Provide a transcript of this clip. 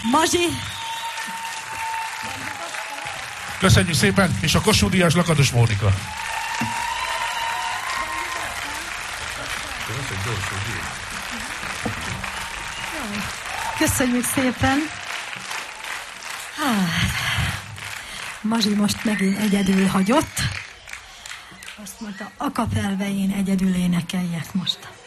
Mazsi. Köszönjük szépen, és a Kossuth Díjas Lakatos Mónika. Köszönjük szépen. Mazsi most megint egyedül hagyott. Azt mondta, a kapelve én egyedül énekeljek most.